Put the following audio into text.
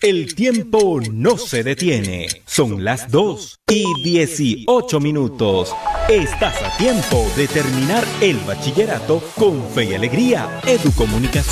El tiempo no se detiene. Son las 2:18. Estás a tiempo de terminar el bachillerato con fe y alegría. Educomunicación.